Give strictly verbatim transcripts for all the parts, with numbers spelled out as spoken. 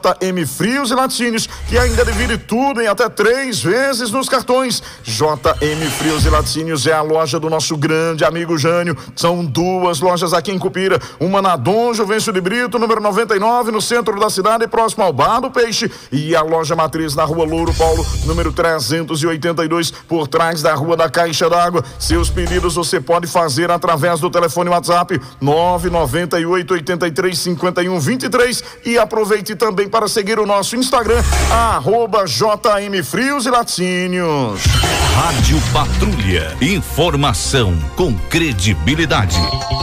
J M Frios e Laticínios, que ainda divide tudo em até três vezes nos cartões. J M Frios e Laticínios é a loja do nosso grande amigo Jânio. São duas lojas aqui em Cupira, uma na Dom Juvencio de Brito, número noventa e nove, no centro da cidade, próximo ao Bar do Peixe, e a loja matriz na Rua Louro Paulo, número trezentos e oitenta e dois, por trás da Rua da Caixa d'Água. Seus pedidos você pode fazer através do telefone WhatsApp nove nove oito, oito três, cinco um dois três, e aproveite também para seguir o nosso Instagram, arroba J M Frios e Laticínios. Rádio Patrulha, informação com credibilidade.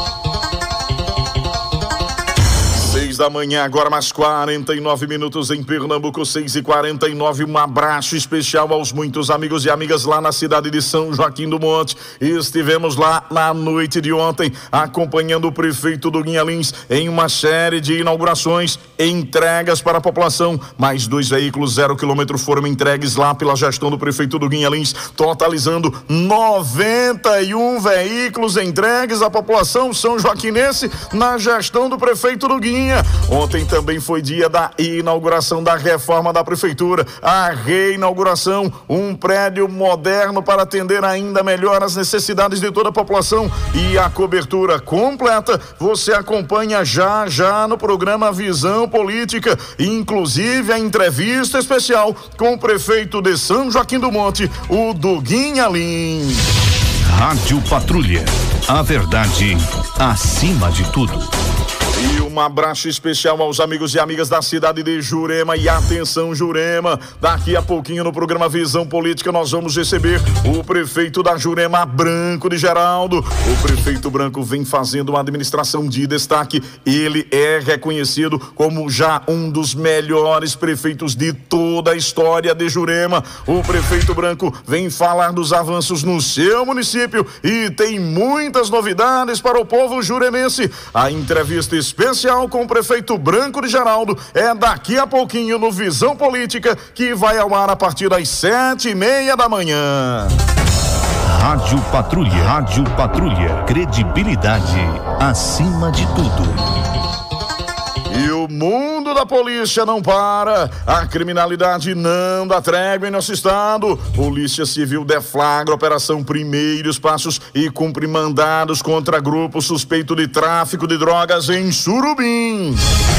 Seis da manhã, agora mais quarenta e nove minutos em Pernambuco, seis e quarenta e nove. Um abraço especial aos muitos amigos e amigas lá na cidade de São Joaquim do Monte. Estivemos lá na noite de ontem, acompanhando o prefeito do Guinhalins em uma série de inaugurações, entregas para a população. Mais dois veículos zero quilômetro foram entregues lá pela gestão do prefeito do Guinhalins, totalizando noventa e um veículos entregues à população são joaquinense na gestão do prefeito do Guinha. Ontem também foi dia da inauguração da reforma da prefeitura, a reinauguração, um prédio moderno para atender ainda melhor as necessidades de toda a população, e a cobertura completa você acompanha já já no programa Visão Política, inclusive a entrevista especial com o prefeito de São Joaquim do Monte, o do Guinhalins. Rádio Patrulha, a verdade acima de tudo. E um abraço especial aos amigos e amigas da cidade de Jurema. E atenção, Jurema, daqui a pouquinho no programa Visão Política nós vamos receber o prefeito da Jurema, Branco de Geraldo. O prefeito Branco vem fazendo uma administração de destaque. Ele é reconhecido como já um dos melhores prefeitos de toda a história de Jurema. O prefeito Branco vem falar dos avanços no seu município e tem muitas novidades para o povo juremense. A entrevista especial com o prefeito Branco de Geraldo é daqui a pouquinho no Visão Política, que vai ao ar a partir das sete e meia da manhã. Rádio Patrulha, Rádio Patrulha, credibilidade acima de tudo. E o mundo da polícia não para, a criminalidade não dá trégua em nosso estado. Polícia Civil deflagra Operação Primeiros Passos e cumpre mandados contra grupo suspeito de tráfico de drogas em Surubim.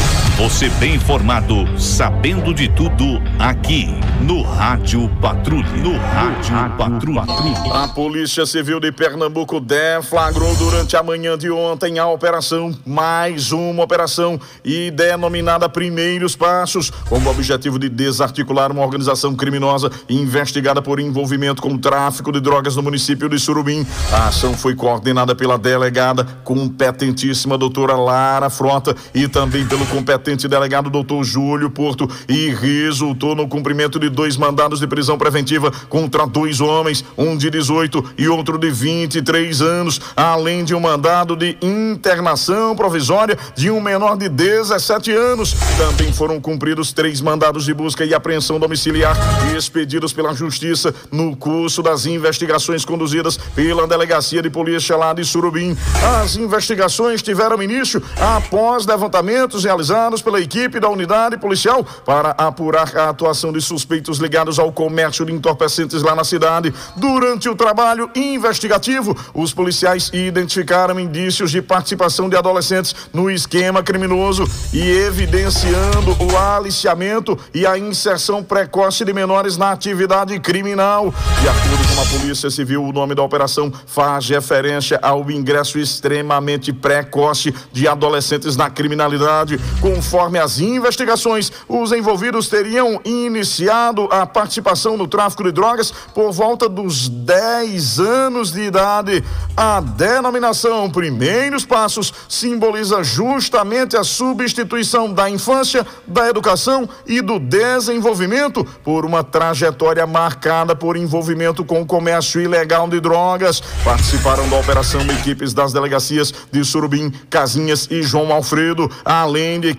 Você bem informado, sabendo de tudo, aqui no Rádio Patrulha. No Rádio Patrulha. A Polícia Civil de Pernambuco deflagrou durante a manhã de ontem a operação, mais uma operação, e denominada Primeiros Passos, com o objetivo de desarticular uma organização criminosa investigada por envolvimento com tráfico de drogas no município de Surubim. A ação foi coordenada pela delegada competentíssima doutora Lara Frota e também pelo competente delegado doutor Júlio Porto, e resultou no cumprimento de dois mandados de prisão preventiva contra dois homens, um de dezoito e outro de vinte e três anos, além de um mandado de internação provisória de um menor de dezessete anos. Também foram cumpridos três mandados de busca e apreensão domiciliar expedidos pela Justiça no curso das investigações conduzidas pela Delegacia de Polícia lá de Surubim. As investigações tiveram início após levantamentos realizados pela equipe da unidade policial para apurar a atuação de suspeitos ligados ao comércio de entorpecentes lá na cidade. Durante o trabalho investigativo, os policiais identificaram indícios de participação de adolescentes no esquema criminoso e evidenciando o aliciamento e a inserção precoce de menores na atividade criminal. De acordo com a Polícia Civil, o nome da operação faz referência ao ingresso extremamente precoce de adolescentes na criminalidade. Conforme as investigações, os envolvidos teriam iniciado a participação no tráfico de drogas por volta dos dez anos de idade. A denominação Primeiros Passos simboliza justamente a substituição da infância, da educação e do desenvolvimento por uma trajetória marcada por envolvimento com o comércio ilegal de drogas. Participaram da operação equipes das delegacias de Surubim, Casinhas e João Alfredo, além de equipes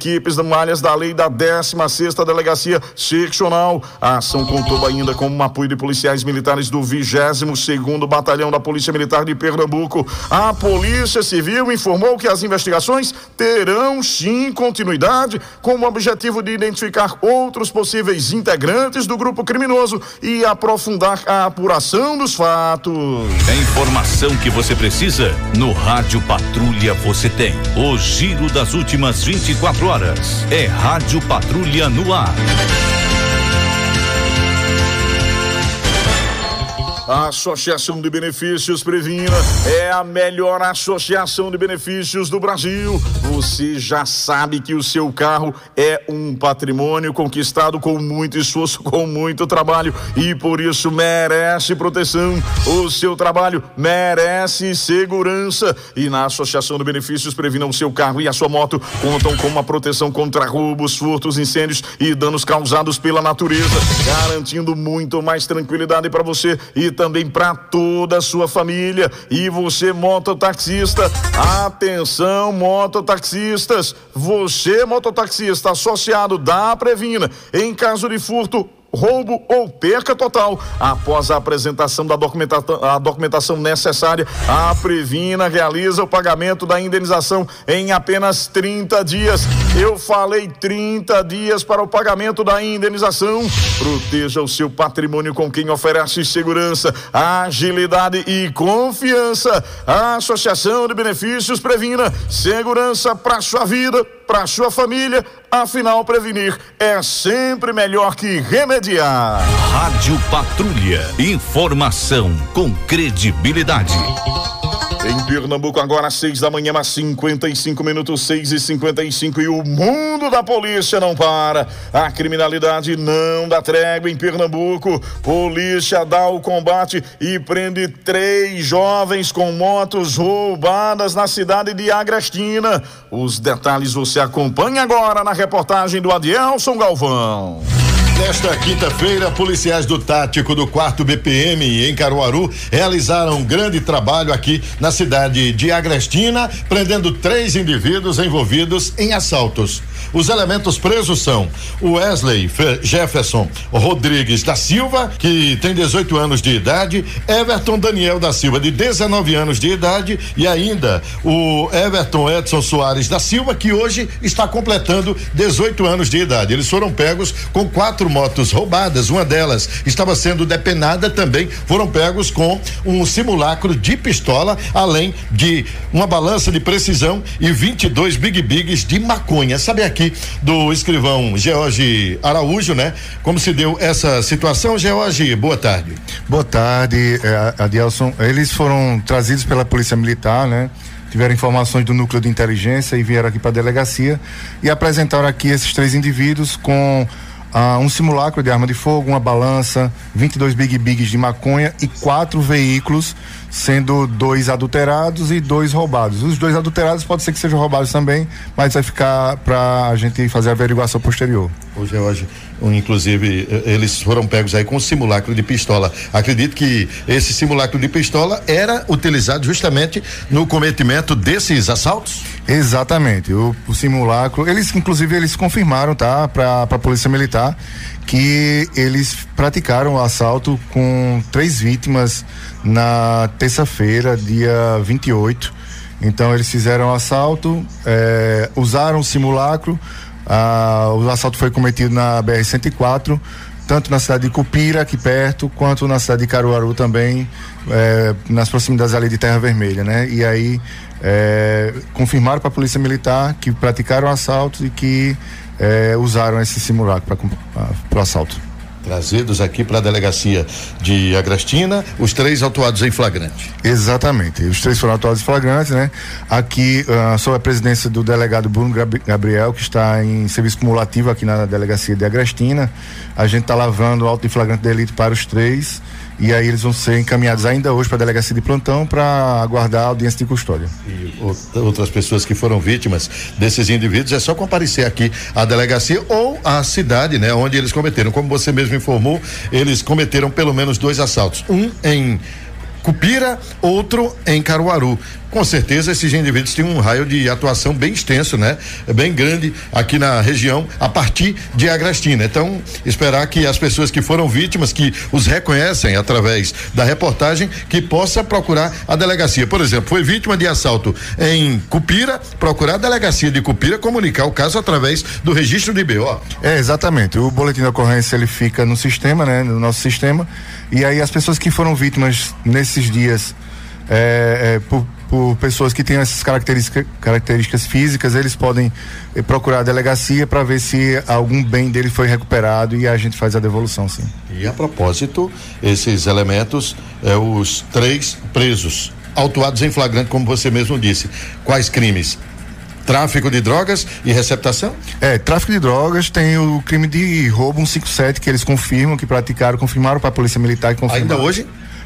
equipes de malhas da lei da décima sexta Delegacia Seccional. A ação contou ainda com um apoio de policiais militares do vigésimo segundo Batalhão da Polícia Militar de Pernambuco. A Polícia Civil informou que as investigações terão sim continuidade, com o objetivo de identificar outros possíveis integrantes do grupo criminoso e aprofundar a apuração dos fatos. A informação que você precisa, no Rádio Patrulha você tem. O giro das últimas vinte e quatro horas. É Rádio Patrulha no ar. A Associação de Benefícios Previna é a melhor associação de benefícios do Brasil. Você já sabe que o seu carro é um patrimônio conquistado com muito esforço, com muito trabalho, e por isso merece proteção. O seu trabalho merece segurança, e na Associação de Benefícios Previna, o seu carro e a sua moto contam com uma proteção contra roubos, furtos, incêndios e danos causados pela natureza, garantindo muito mais tranquilidade para você e também para toda a sua família. E você, mototaxista, atenção, mototaxistas, você, mototaxista associado da Previna, em caso de furto, roubo ou perca total, após a apresentação da documentação, a documentação necessária, a Previna realiza o pagamento da indenização em apenas trinta dias. Eu falei trinta dias para o pagamento da indenização. Proteja o seu patrimônio com quem oferece segurança, agilidade e confiança. A Associação de Benefícios Previna, segurança para sua vida, para sua família. Afinal, prevenir é sempre melhor que remediar. Rádio Patrulha, informação com credibilidade. Em Pernambuco, agora seis da manhã, mais cinquenta e cinco minutos, seis e cinquenta e cinco, e o mundo da polícia não para. A criminalidade não dá trégua em Pernambuco. Polícia dá o combate e prende três jovens com motos roubadas na cidade de Agrestina. Os detalhes você acompanha agora na reportagem do Adielson Galvão. Nesta quinta-feira, policiais do Tático do quarto B P M em Caruaru realizaram um grande trabalho aqui na cidade de Agrestina, prendendo três indivíduos envolvidos em assaltos. Os elementos presos são o Wesley Jefferson Rodrigues da Silva, que tem dezoito anos de idade, Everton Daniel da Silva, de dezenove anos de idade, e ainda o Everton Edson Soares da Silva, que hoje está completando dezoito anos de idade. Eles foram pegos com quatro motos roubadas, uma delas estava sendo depenada também, foram pegos com um simulacro de pistola, além de uma balança de precisão e vinte e dois Big Bigs de maconha. Sabe aqui do escrivão George Araújo, né? Como se deu essa situação, George? Boa tarde. Boa tarde, Adielson. Eles foram trazidos pela Polícia Militar, né? Tiveram informações do núcleo de inteligência e vieram aqui para a delegacia e apresentaram aqui esses três indivíduos com ah, um simulacro de arma de fogo, uma balança, vinte e dois Big Bigs de maconha e quatro veículos, sendo dois adulterados e dois roubados. Os dois adulterados pode ser que sejam roubados também, mas vai ficar para a gente fazer a averiguação posterior. Hoje, hoje, inclusive, eles foram pegos aí com um simulacro de pistola. Acredito que esse simulacro de pistola era utilizado justamente no cometimento desses assaltos? Exatamente. O, o simulacro, eles, inclusive, eles confirmaram, tá, para a Polícia Militar, que eles praticaram o assalto com três vítimas na terça-feira, dia vinte e oito. Então eles fizeram o assalto, é, usaram o simulacro. Ah, o assalto foi cometido na B R cento e quatro, tanto na cidade de Cupira, aqui perto, quanto na cidade de Caruaru também, é, nas proximidades ali de Terra Vermelha, né? E aí é, confirmaram para a Polícia Militar que praticaram o assalto e que É, usaram esse simulacro para o assalto. Trazidos aqui para a delegacia de Agrestina, os três autuados em flagrante. Exatamente, os três foram autuados em flagrante, né? Aqui, uh, sob a presidência do delegado Bruno Gabriel, que está em serviço cumulativo aqui na delegacia de Agrestina. A gente está lavrando o auto de flagrante delito para os três. E aí eles vão ser encaminhados ainda hoje para a delegacia de plantão para aguardar a audiência de custódia. E outras pessoas que foram vítimas desses indivíduos, é só comparecer aqui à delegacia ou à cidade, né? Onde eles cometeram. Como você mesmo informou, eles cometeram pelo menos dois assaltos. Um em Cupira, outro em Caruaru. com certeza esses indivíduos têm um raio de atuação bem extenso, né? Bem grande aqui na região, a partir de Agrestina. Então, esperar que as pessoas que foram vítimas, que os reconhecem através da reportagem, que possa procurar a delegacia. Por exemplo, foi vítima de assalto em Cupira, procurar a delegacia de Cupira, comunicar o caso através do registro de B O. É, exatamente. O boletim de ocorrência, ele fica no sistema, né? No nosso sistema, e aí as pessoas que foram vítimas nesses dias, é, é, por por pessoas que têm essas características, características físicas, eles podem eh, procurar a delegacia para ver se algum bem dele foi recuperado e a gente faz a devolução, sim. E a propósito, esses elementos, eh, os três presos, autuados em flagrante, como você mesmo disse. Quais crimes? Tráfico de drogas e receptação? É, tráfico de drogas, tem o crime de roubo cento e cinquenta e sete, que eles confirmam, que praticaram, confirmaram para a Polícia Militar. Que Ainda hoje?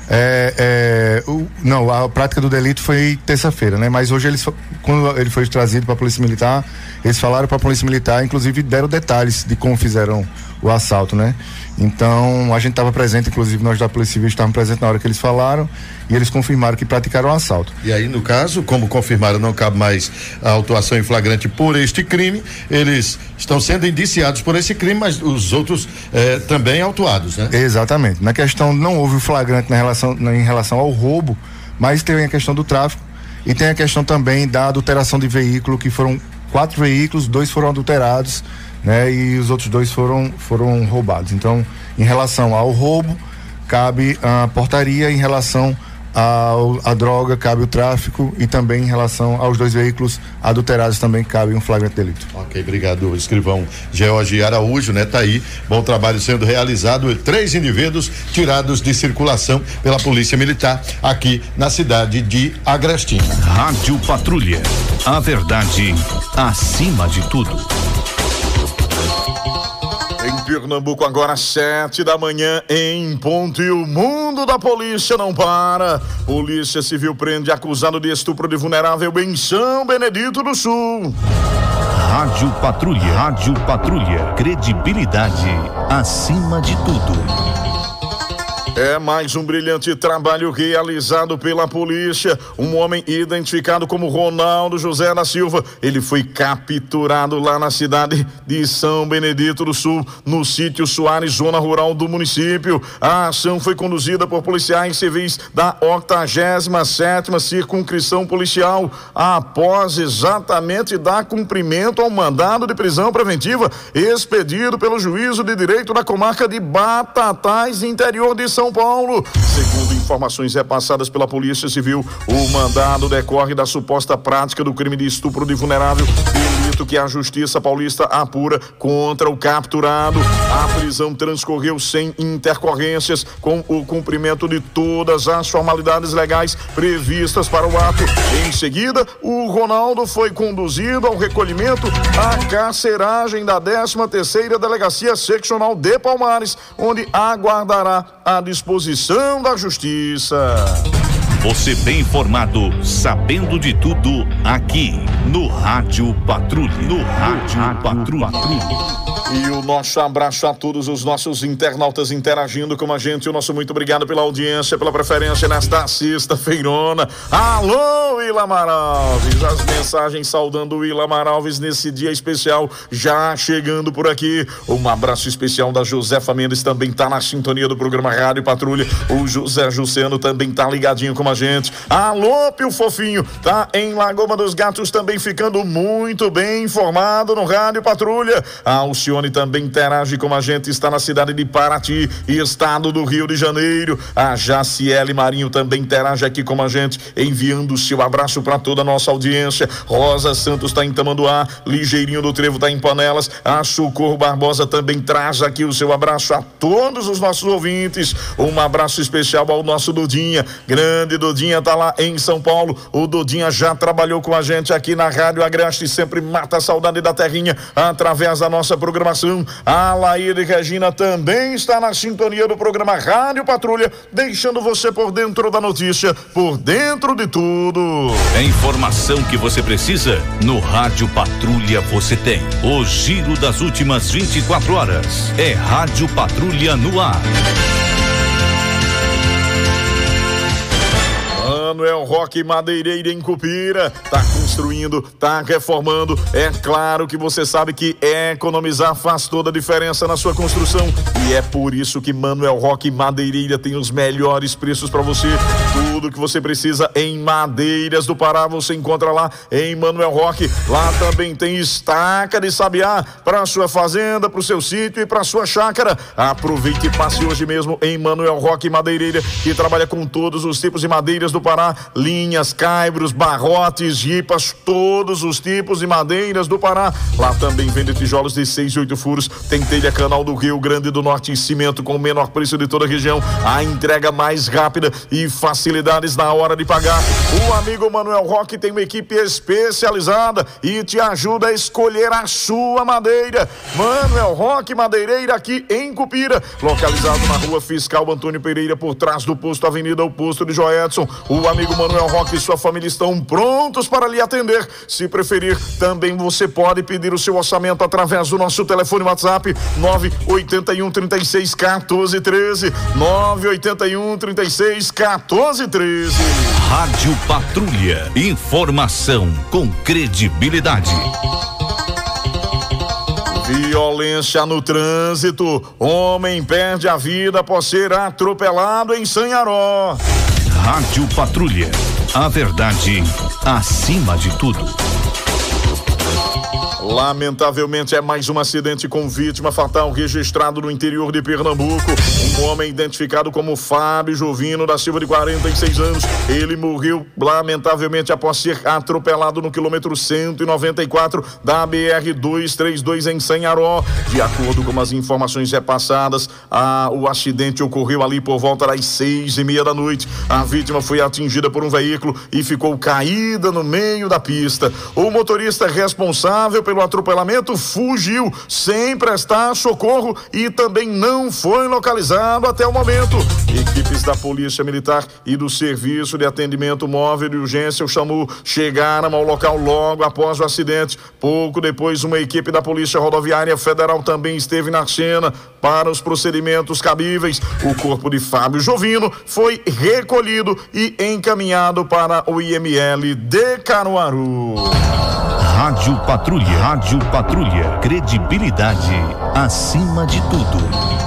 É, é, o, não, a prática do delito foi terça-feira, né? Mas hoje eles, quando ele foi trazido para a Polícia Militar, eles falaram para a Polícia Militar, inclusive deram detalhes de como fizeram o assalto, né? Então a gente estava presente, inclusive nós da Polícia Civil estávamos presentes na hora que eles falaram e eles confirmaram que praticaram o assalto. E aí, no caso, como confirmaram, não cabe mais a autuação em flagrante por este crime, eles estão sendo indiciados por esse crime, mas os outros eh, também autuados, né? Exatamente. Na questão, não houve o flagrante na relação, na, em relação ao roubo, mas tem a questão do tráfico e tem a questão também da adulteração de veículo, que foram quatro veículos, dois foram adulterados, né? E os outros dois foram, foram roubados. Então, em relação ao roubo, cabe a portaria, em relação ao, à droga, cabe o tráfico, e também em relação aos dois veículos adulterados também cabe um flagrante delito. Ok, obrigado, escrivão George Araújo, né? Tá aí, bom trabalho sendo realizado, três indivíduos tirados de circulação pela Polícia Militar aqui na cidade de Agrestina. Rádio Patrulha, a verdade acima de tudo. Em Pernambuco, agora sete da manhã em ponto, e o mundo da polícia não para. Polícia Civil prende acusado de estupro de vulnerável em São Benedito do Sul. Rádio Patrulha, Rádio Patrulha, credibilidade acima de tudo. É mais um brilhante trabalho realizado pela polícia. Um homem identificado como Ronaldo José da Silva, ele foi capturado lá na cidade de São Benedito do Sul, no sítio Soares, zona rural do município. A ação foi conduzida por policiais civis da octagésima sétima Circunscrição Policial, após exatamente dar cumprimento ao mandado de prisão preventiva expedido pelo Juízo de Direito da Comarca de Batatais, interior de São São Paulo. Segundo informações repassadas pela Polícia Civil, o mandado decorre da suposta prática do crime de estupro de vulnerável, delito que a Justiça Paulista apura contra o capturado. A prisão transcorreu sem intercorrências, com o cumprimento de todas as formalidades legais previstas para o ato. Em seguida, o Ronaldo foi conduzido ao recolhimento à carceragem da décima terceira Delegacia Seccional de Palmares, onde aguardará a disposição da Justiça. Você bem informado, sabendo de tudo, aqui no Rádio Patrulha. No Rádio Patrulha. E o nosso abraço a todos os nossos internautas interagindo com a gente. O nosso muito obrigado pela audiência, pela preferência nesta sexta-feirona. Alô, Ilamar Alves! As mensagens saudando o Ilamar Alves nesse dia especial, já chegando por aqui. Um abraço especial da Josefa Mendes, também tá na sintonia do programa Rádio Patrulha. O José Juciano também tá ligadinho com a gente. Alô, Pio Fofinho, tá em Lagoa dos Gatos, também ficando muito bem informado no Rádio Patrulha. A Alcione também interage com a gente, está na cidade de Paraty, estado do Rio de Janeiro. A Jaciele Marinho também interage aqui com a gente, enviando o seu abraço para toda a nossa audiência. Rosa Santos está em Tamanduá, Ligeirinho do Trevo está em Panelas. A Socorro Barbosa também traz aqui o seu abraço a todos os nossos ouvintes. Um abraço especial ao nosso Dudinha, grande Dudinha, tá lá em São Paulo. O Dudinha já trabalhou com a gente aqui na Rádio Agreste, sempre mata a saudade da terrinha através da nossa programação. A Laíde Regina também está na sintonia do programa Rádio Patrulha, deixando você por dentro da notícia, por dentro de tudo. É informação que você precisa, no Rádio Patrulha você tem. O giro das últimas vinte e quatro horas. É Rádio Patrulha no ar. Manuel Roque Madeireira em Cupira. Tá construindo, tá reformando. É claro que você sabe que economizar faz toda a diferença na sua construção. E é por isso que Manuel Roque Madeireira tem os melhores preços para você. Tudo que você precisa em madeiras do Pará você encontra lá em Manuel Roque. Lá também tem estaca de sabiá para sua fazenda, para o seu sítio e para sua chácara. Aproveite e passe hoje mesmo em Manuel Roque Madeireira, que trabalha com todos os tipos de madeiras do Pará, linhas, caibros, barrotes, ripas, todos os tipos de madeiras do Pará. Lá também vende tijolos de seis e oito furos, tem telha canal do Rio Grande do Norte em cimento com o menor preço de toda a região, a entrega mais rápida e facilidades na hora de pagar. O amigo Manuel Roque tem uma equipe especializada e te ajuda a escolher a sua madeira. Manuel Roque Madeireira aqui em Cupira, localizado na rua Fiscal Antônio Pereira, por trás do posto Avenida, o posto de Joedson. O amigo Manuel Roque e sua família estão prontos para lhe atender. Se preferir, também você pode pedir o seu orçamento através do nosso telefone WhatsApp nove oito um, três seis, um quatro um três, nove oito um, três seis, um quatro um três. Rádio Patrulha, informação com credibilidade. Violência no trânsito. Homem perde a vida após ser atropelado em Sanharó. Rádio Patrulha. A verdade acima de tudo. Lamentavelmente é mais um acidente com vítima fatal registrado no interior de Pernambuco. Um homem identificado como Fábio Jovino da Silva, de quarenta e seis anos. Ele morreu lamentavelmente após ser atropelado no quilômetro cento e noventa e quatro da B R duzentos e trinta e dois em Sanharó. De acordo com as informações repassadas, a, o acidente ocorreu ali por volta das seis e meia da noite. A vítima foi atingida por um veículo e ficou caída no meio da pista. O motorista responsável pelo atropelamento fugiu sem prestar socorro e também não foi localizado até o momento. Equipes da Polícia Militar e do Serviço de Atendimento Móvel de Urgência, o SAMU, chegaram ao local logo após o acidente. Pouco depois, uma equipe da Polícia Rodoviária Federal também esteve na cena para os procedimentos cabíveis. O corpo de Fábio Jovino foi recolhido e encaminhado para o I M L de Caruaru. Rádio Patrulha, Rádio Patrulha, credibilidade acima de tudo.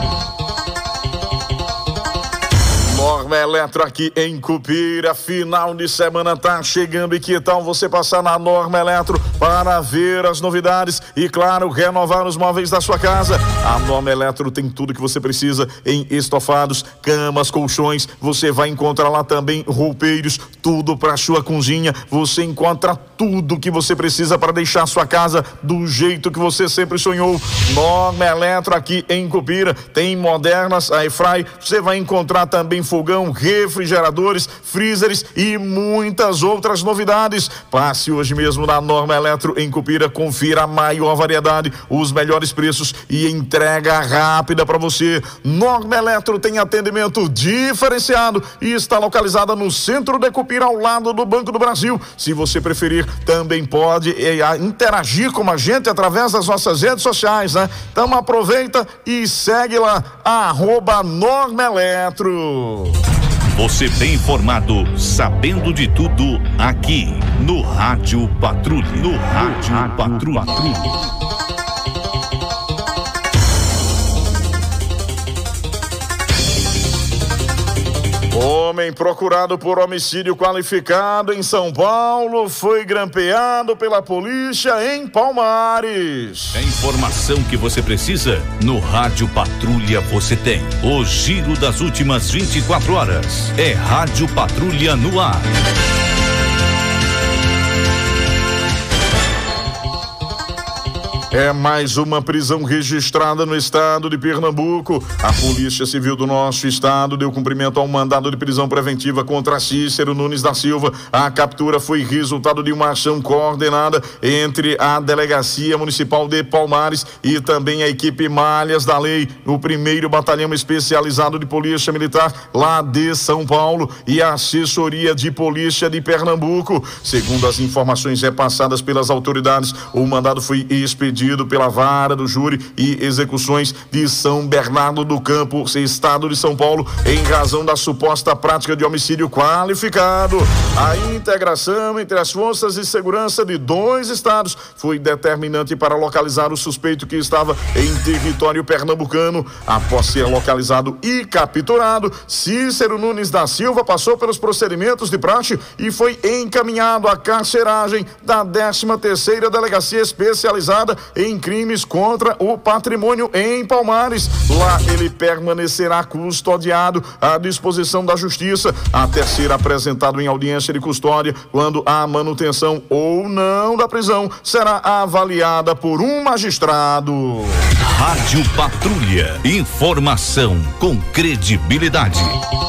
Norma Eletro aqui em Cupira, final de semana tá chegando e que tal você passar na Norma Eletro para ver as novidades e, claro, renovar os móveis da sua casa. A Norma Eletro tem tudo que você precisa em estofados, camas, colchões. Você vai encontrar lá também roupeiros, tudo para sua cozinha. Você encontra tudo que você precisa para deixar a sua casa do jeito que você sempre sonhou. Norma Eletro aqui em Cupira tem modernas airfry. Você vai encontrar também fogão, refrigeradores, freezers e muitas outras novidades. Passe hoje mesmo na Norma Eletro em Cupira, confira a maior variedade, os melhores preços e entrega rápida para você. Norma Eletro tem atendimento diferenciado e está localizada no centro de Cupira, ao lado do Banco do Brasil. Se você preferir, também pode eh, interagir com a gente através das nossas redes sociais, né? Então aproveita e segue lá, arroba Norma Eletro. Você bem informado, sabendo de tudo, aqui no Rádio Patrulha. No Rádio Patrulha. Homem procurado por homicídio qualificado em São Paulo foi grampeado pela polícia em Palmares. A informação que você precisa no Rádio Patrulha você tem. O giro das últimas vinte e quatro horas. É Rádio Patrulha no ar. É mais uma prisão registrada no estado de Pernambuco. A Polícia Civil do nosso estado deu cumprimento a um mandado de prisão preventiva contra Cícero Nunes da Silva. A captura foi resultado de uma ação coordenada entre a Delegacia Municipal de Palmares e também a equipe Malhas da Lei, o primeiro Batalhão Especializado de Polícia Militar lá de São Paulo e a Assessoria de Polícia de Pernambuco. Segundo as informações repassadas pelas autoridades, o mandado foi expedido emitido pela Vara do Júri e Execuções de São Bernardo do Campo, Estado de São Paulo, em razão da suposta prática de homicídio qualificado. A integração entre as forças de segurança de dois estados foi determinante para localizar o suspeito que estava em território pernambucano. Após ser localizado e capturado, Cícero Nunes da Silva passou pelos procedimentos de praxe e foi encaminhado à carceragem da décima terceira Delegacia Especializada em Crimes contra o Patrimônio em Palmares. Lá ele permanecerá custodiado à disposição da Justiça até ser apresentado em audiência de custódia, quando a manutenção ou não da prisão será avaliada por um magistrado. Rádio Patrulha. Informação com credibilidade.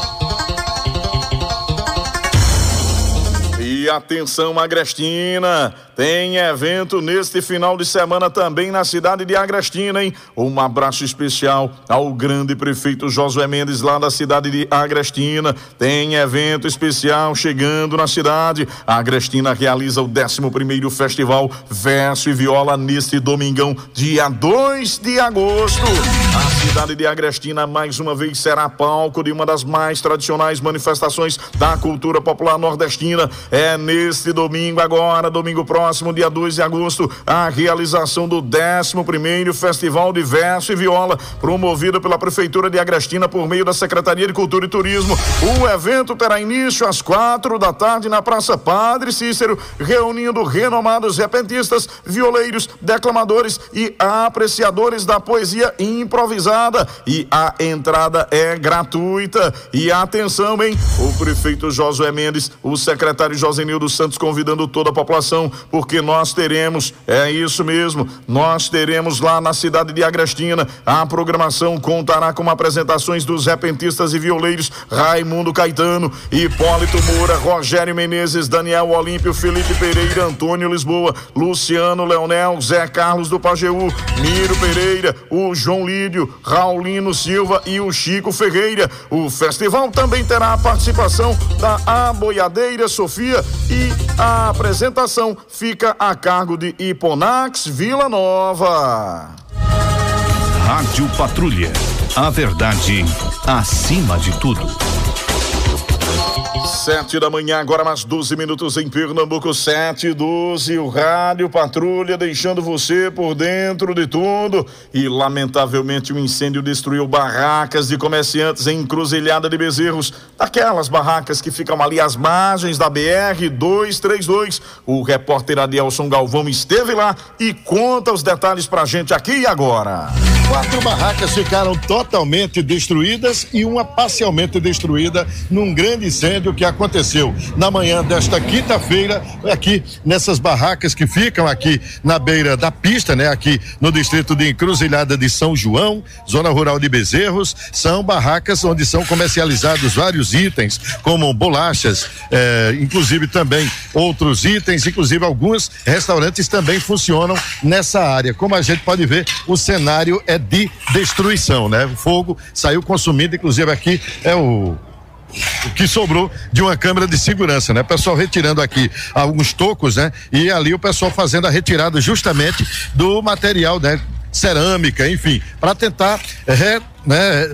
E atenção, Agrestina, tem evento neste final de semana também na cidade de Agrestina, hein? Um abraço especial ao grande prefeito Josué Mendes, lá da cidade de Agrestina. Tem evento especial chegando na cidade. A Agrestina realiza o décimo primeiro Festival Verso e Viola neste domingão, dia dois de agosto. A cidade de Agrestina mais uma vez será palco de uma das mais tradicionais manifestações da cultura popular nordestina. É neste domingo agora, domingo próximo, dia dois de agosto, a realização do décimo primeiro Festival de Verso e Viola, promovido pela Prefeitura de Agrestina por meio da Secretaria de Cultura e Turismo. O evento terá início às quatro da tarde na Praça Padre Cícero, reunindo renomados repentistas, violeiros, declamadores e apreciadores da poesia improvisada, e a entrada é gratuita. E atenção, hein? O prefeito Josué Mendes, o secretário Josenildo Santos convidando toda a população, porque nós teremos, é isso mesmo, nós teremos lá na cidade de Agrestina, a programação contará com apresentações dos repentistas e violeiros Raimundo Caetano, Hipólito Moura, Rogério Menezes, Daniel Olímpio, Felipe Pereira, Antônio Lisboa, Luciano Leonel, Zé Carlos do Pajeú, Miro Pereira, o João Lídio, Raulino Silva e o Chico Ferreira. O festival também terá a participação da Aboiadeira Sofia e a apresentação fica a cargo de Hiponax Vila Nova. Rádio Patrulha. A verdade acima de tudo. Sete da manhã, agora mais doze minutos em Pernambuco, sete e doze, o Rádio Patrulha deixando você por dentro de tudo. E lamentavelmente o incêndio destruiu barracas de comerciantes em Encruzilhada de Bezerros, daquelas barracas que ficam ali às margens da B R duzentos e trinta e dois. O repórter Adielson Galvão esteve lá e conta os detalhes pra gente aqui e agora. Quatro barracas ficaram totalmente destruídas e uma parcialmente destruída num grande incêndio que aconteceu na manhã desta quinta-feira aqui nessas barracas que ficam aqui na beira da pista, né? Aqui no distrito de Encruzilhada de São João, zona rural de Bezerros. São barracas onde são comercializados vários itens, como bolachas, eh, inclusive também outros itens, inclusive alguns restaurantes também funcionam nessa área. Como a gente pode ver, o cenário é de destruição, né? O fogo saiu consumindo, inclusive aqui é o o que sobrou de uma câmera de segurança, né? O pessoal retirando aqui alguns tocos, né? E ali o pessoal fazendo a retirada justamente do material, né? Cerâmica, enfim, para tentar, re, né?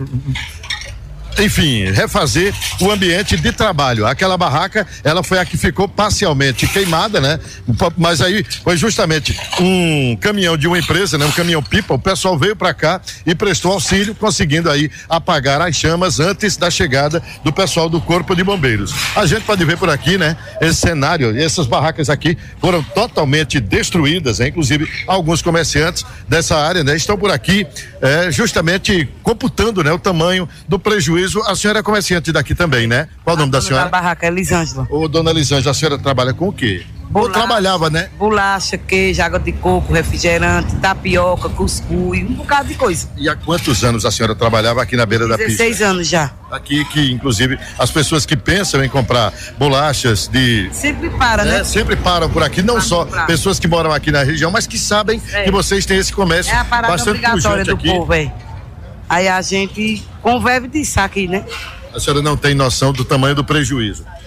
enfim, refazer o ambiente de trabalho. Aquela barraca, ela foi a que ficou parcialmente queimada, né? Mas aí foi justamente um caminhão de uma empresa, né? Um caminhão pipa, o pessoal veio para cá e prestou auxílio, conseguindo aí apagar as chamas antes da chegada do pessoal do Corpo de Bombeiros. A gente pode ver por aqui, né? Esse cenário, essas barracas aqui foram totalmente destruídas, né? Inclusive alguns comerciantes dessa área, né? Estão por aqui, é, justamente computando, né? O tamanho do prejuízo. A senhora é comerciante daqui também, né? Qual o nome da senhora? Da barraca, Elisângela. Ô, dona Elisângela, a senhora trabalha com o quê? Bolacha, Ou trabalhava, né? Bolacha, queijo, água de coco, refrigerante, tapioca, cuscuz, um bocado de coisa. E há quantos anos a senhora trabalhava aqui na beira da pista? dezesseis anos já. Aqui que, inclusive, as pessoas que pensam em comprar bolachas de... Sempre para, né? né? Sempre param por aqui, não só pessoas que moram aqui na região, mas que sabem é. que vocês têm esse comércio é a parada bastante obrigatória do aqui. povo, é. Aí a gente convive disso aqui, né? A senhora não tem noção do tamanho do prejuízo?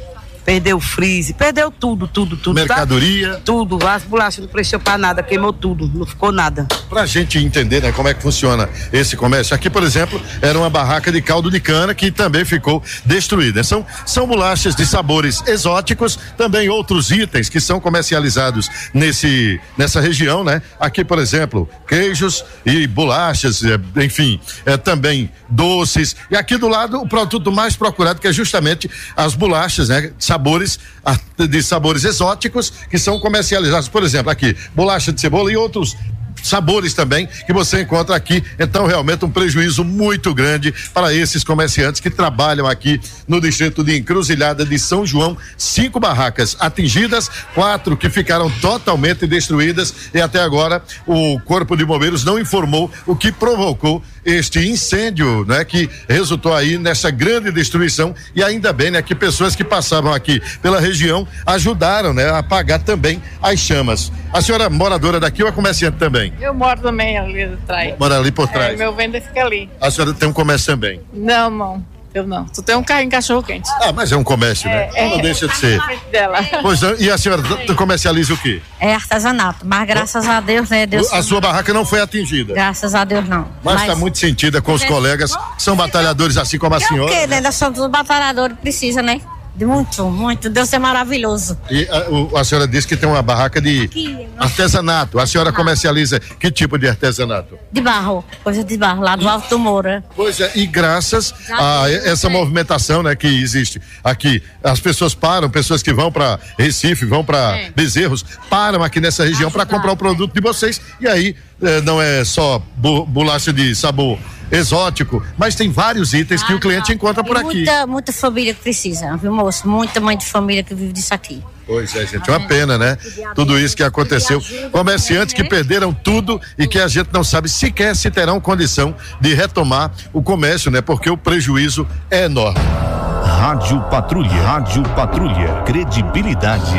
perdeu o freezer, perdeu tudo, tudo, tudo. Mercadoria. Tá? Tudo, as bolachas não prestou pra nada, queimou tudo, não ficou nada. Pra gente entender, né, como é que funciona esse comércio. Aqui, por exemplo, era uma barraca de caldo de cana que também ficou destruída. São, são bolachas de sabores exóticos, também outros itens que são comercializados nesse, nessa região, né? Aqui, por exemplo, queijos e bolachas, enfim, é, também doces. E aqui do lado, o produto mais procurado, que é justamente as bolachas, né? Sabores, de sabores exóticos que são comercializados. Por exemplo, aqui, bolacha de cebola e outros sabores também que você encontra aqui. Então, realmente um prejuízo muito grande para esses comerciantes que trabalham aqui no distrito de Encruzilhada de São João. Cinco barracas atingidas, quatro que ficaram totalmente destruídas, e até agora o Corpo de Bombeiros não informou o que provocou este incêndio, né, que resultou aí nessa grande destruição. E ainda bem, né, que pessoas que passavam aqui pela região ajudaram, né, a apagar também as chamas. A senhora é moradora daqui ou é comerciante também? Eu moro também ali atrás. Mora ali por trás? É, meu venda fica ali. A senhora tem um comércio também? Não, não. Eu não. Tu tem um carrinho cachorro quente. Ah, mas é um comércio, né? É, não é, deixa de ser. Dela. Pois é, e a senhora comercializa o quê? É artesanato, mas graças a Deus, né? Deus... A sua barraca não foi atingida? Graças a Deus, não. Mas está muito sentida com os colegas, que são batalhadores assim como a senhora. É o quê, né? Nós somos os batalhadores, precisa, né? De muito, muito. Deus é maravilhoso. E a, o, a senhora disse que tem uma barraca de Aqui, artesanato. A senhora comercializa que tipo de artesanato? De barro, coisa de barro, lá do Alto do Moura. Pois é, e graças a essa movimentação, né, que existe aqui, as pessoas param, pessoas que vão para Recife, vão para é. Bezerros, param aqui nessa região para comprar o produto de vocês. E aí, eh, não é só bo, bolacha de sabor exótico, mas tem vários itens ah, que o cliente encontra por aqui. Muita, muita família que precisa, viu, moço? Muita mãe de família que vive disso aqui. Pois é, gente, é uma pena, né? Tudo isso que aconteceu. Comerciantes que perderam tudo e que a gente não sabe sequer se terão condição de retomar o comércio, né? Porque o prejuízo é enorme. Rádio Patrulha, Rádio Patrulha, credibilidade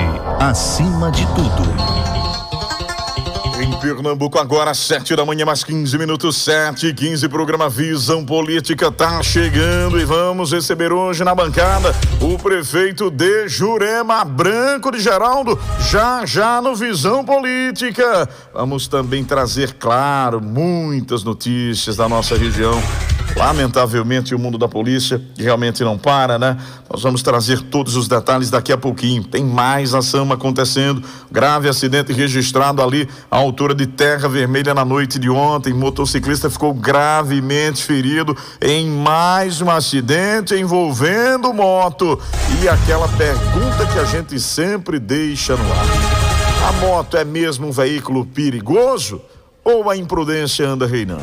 acima de tudo. Em Pernambuco agora, sete da manhã, mais quinze minutos, sete e quinze, programa Visão Política tá chegando e vamos receber hoje na bancada o prefeito de Jurema, Branco de Geraldo, já já no Visão Política. Vamos também trazer, claro, muitas notícias da nossa região. Lamentavelmente, o mundo da polícia realmente não para, né? Nós vamos trazer todos os detalhes daqui a pouquinho. Tem mais ação acontecendo. Grave acidente registrado ali à altura de Terra Vermelha na noite de ontem. Motociclista ficou gravemente ferido em mais um acidente envolvendo moto. E aquela pergunta que a gente sempre deixa no ar: a moto é mesmo um veículo perigoso ou a imprudência anda reinando?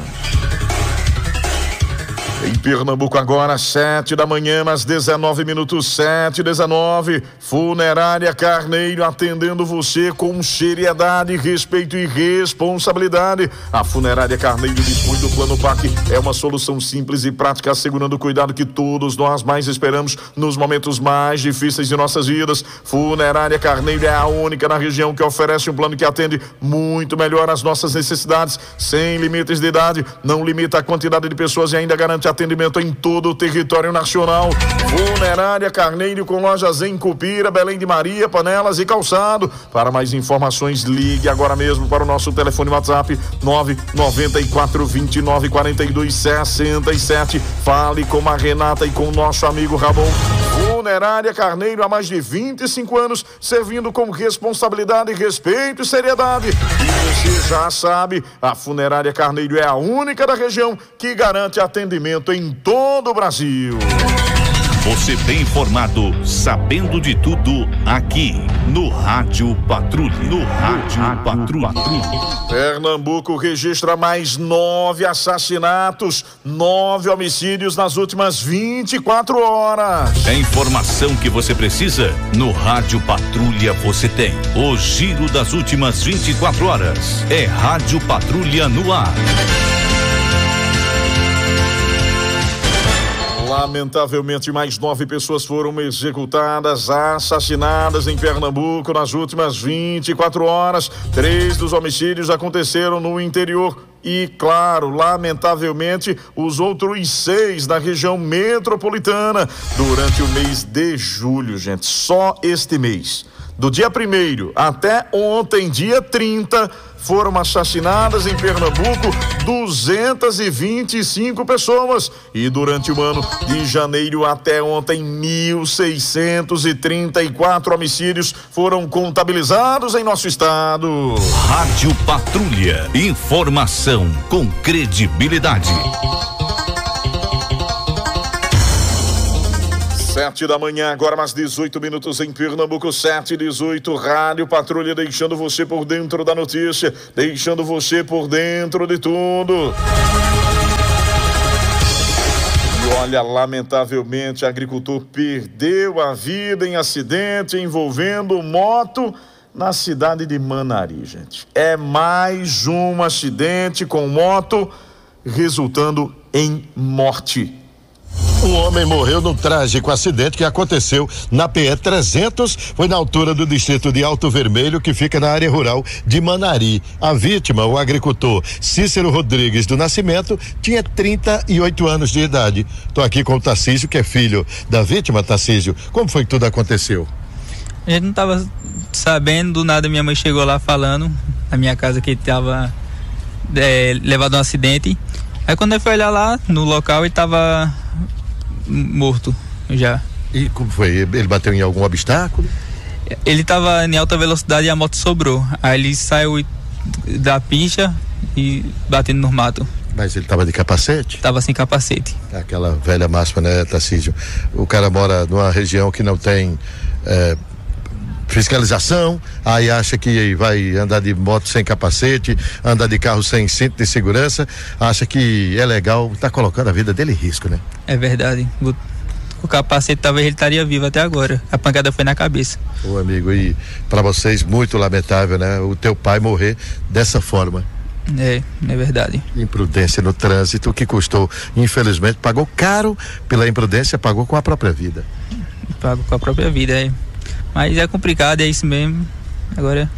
Em Pernambuco agora, sete da manhã, mais dezenove minutos, sete e dezenove. Funerária Carneiro, atendendo você com seriedade, respeito e responsabilidade. A Funerária Carneiro dispõe do Plano P A C. É uma solução simples e prática, assegurando o cuidado que todos nós mais esperamos nos momentos mais difíceis de nossas vidas. Funerária Carneiro é a única na região que oferece um plano que atende muito melhor as nossas necessidades, sem limites de idade, não limita a quantidade de pessoas e ainda garante atendimento em todo o território nacional. Funerária Carneiro, com lojas em Cupira, Belém de Maria, Panelas e Calçado. Para mais informações, ligue agora mesmo para o nosso telefone WhatsApp nove nove quatro, vinte e nove, quarenta e dois, sessenta e sete. Fale com a Renata e com o nosso amigo Ramon. Funerária Carneiro, há mais de vinte e cinco anos, servindo com responsabilidade, respeito e seriedade. E você já sabe, a Funerária Carneiro é a única da região que garante atendimento em todo o Brasil. Você bem informado, sabendo de tudo, aqui no Rádio Patrulha. No Rádio Patrulha. Pernambuco registra mais nove assassinatos, nove homicídios nas últimas vinte e quatro horas. A informação que você precisa, no Rádio Patrulha você tem. O giro das últimas vinte e quatro horas. É Rádio Patrulha no ar. Lamentavelmente, mais nove pessoas foram executadas, assassinadas em Pernambuco nas últimas vinte e quatro horas. Três dos homicídios aconteceram no interior e, claro, lamentavelmente, os outros seis da região metropolitana durante o mês de julho, gente. Só este mês. Do dia primeiro até ontem, dia trinta, foram assassinadas em Pernambuco duzentas e vinte e cinco pessoas. E durante o ano de janeiro até ontem, mil seiscentos e trinta e quatro homicídios foram contabilizados em nosso estado. Rádio Patrulha. Informação com credibilidade. Sete da manhã, agora mais dezoito minutos em Pernambuco, sete e dezoito, Rádio Patrulha, deixando você por dentro da notícia, deixando você por dentro de tudo. E olha, lamentavelmente, agricultor perdeu a vida em acidente envolvendo moto na cidade de Manari, gente. É mais um acidente com moto resultando em morte. Um homem morreu num trágico acidente que aconteceu na P E trezentos, foi na altura do distrito de Alto Vermelho, que fica na área rural de Manari. A vítima, o agricultor Cícero Rodrigues do Nascimento, tinha trinta e oito anos de idade. Estou aqui com o Tarcísio, que é filho da vítima. Tarcísio, como foi que tudo aconteceu? A gente não estava sabendo, do nada minha mãe chegou lá falando na minha casa que ele estava é, levado a um acidente. Aí quando eu fui olhar lá no local, ele estava morto já. E como foi? Ele bateu em algum obstáculo? Ele estava em alta velocidade e a moto sobrou. Aí ele saiu da pista e batendo no mato. Mas ele estava de capacete? Estava sem capacete. Aquela velha máxima, né, Tarcísio? O cara mora numa região que não tem é, fiscalização, aí acha que vai andar de moto sem capacete, andar de carro sem cinto de segurança, acha que é legal, tá colocando a vida dele em risco, né? É verdade. O, o capacete talvez ele estaria vivo até agora. A pancada foi na cabeça. Ô amigo, e para vocês muito lamentável, né? O teu pai morrer dessa forma. É, é verdade. Imprudência no trânsito que custou, infelizmente, pagou caro pela imprudência, pagou com a própria vida. Pagou com a própria vida, é. Mas é complicado, é isso mesmo. Agora.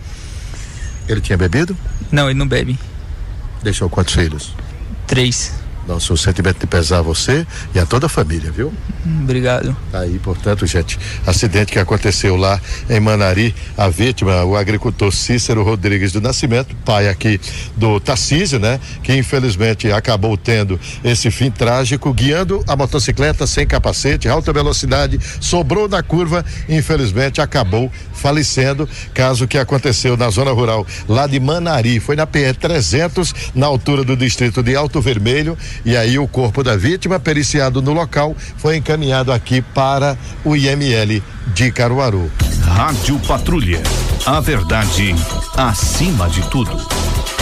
Ele tinha bebido? Não, ele não bebe. Deixou quantos filhos? Três. Nosso sentimento de pesar a você e a toda a família, viu? Obrigado. Aí, portanto, gente, acidente que aconteceu lá em Manari, a vítima, o agricultor Cícero Rodrigues do Nascimento, pai aqui do Tarcísio, né? Que infelizmente acabou tendo esse fim trágico, guiando a motocicleta sem capacete, alta velocidade, sobrou na curva, infelizmente acabou falecendo, caso que aconteceu na zona rural lá de Manari, foi na P E trezentos, na altura do distrito de Alto Vermelho. E aí o corpo da vítima, periciado no local, foi encaminhado aqui para o I M L de Caruaru. Rádio Patrulha. A verdade acima de tudo.